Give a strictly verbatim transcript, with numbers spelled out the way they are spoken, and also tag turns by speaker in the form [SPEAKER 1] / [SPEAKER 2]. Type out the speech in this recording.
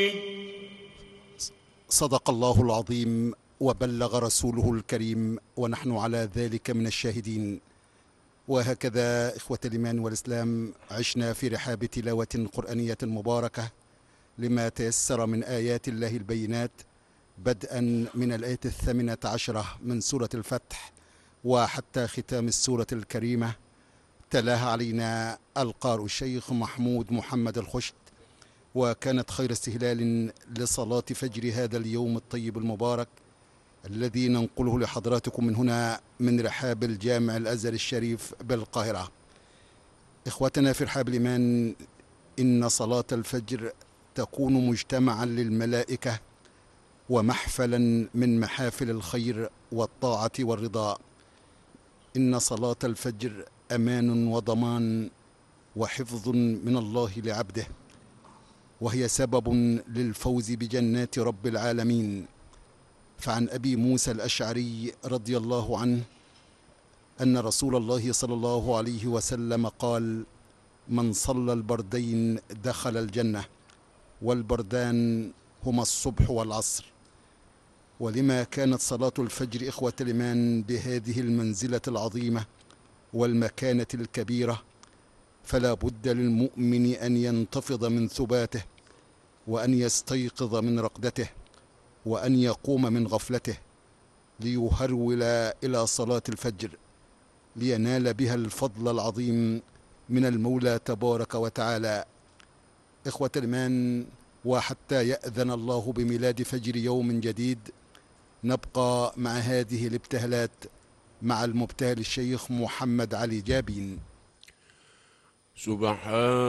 [SPEAKER 1] صدق الله العظيم وبلغ رسوله الكريم، ونحن على ذلك من الشاهدين. وهكذا إخوة الإيمان والإسلام عشنا في رحاب تلاوة قرآنية مباركة لما تيسر من آيات الله البينات، بدءا من الآية الثامنة عشرة من سورة الفتح وحتى ختام السورة الكريمة. تلاها علينا القارئ الشيخ محمود محمد الخشت، وكانت خير استهلال لصلاة فجر هذا اليوم الطيب المبارك الذي ننقله لحضراتكم من هنا من رحاب الجامع الأزهر الشريف بالقاهرة. إخوتنا في رحاب الإيمان، إن صلاة الفجر تكون مجتمعا للملائكة ومحفلا من محافل الخير والطاعة والرضا. إن صلاة الفجر أمان وضمان وحفظ من الله لعبده، وهي سبب للفوز بجنات رب العالمين. فعن أبي موسى الأشعري رضي الله عنه أن رسول الله صلى الله عليه وسلم قال: من صلى البردين دخل الجنة، والبردان هما الصبح والعصر. ولما كانت صلاة الفجر إخوة الإيمان بهذه المنزلة العظيمة والمكانة الكبيرة، فلا بد للمؤمن أن ينتفض من ثباته، وأن يستيقظ من رقدته، وأن يقوم من غفلته ليهرول إلى صلاة الفجر لينال بها الفضل العظيم من المولى تبارك وتعالى. إخوة الإيمان، وحتى يأذن الله بميلاد فجر يوم جديد، نبقى مع هذه الابتهالات مع المبتهل الشيخ محمد علي جابين.
[SPEAKER 2] سبحان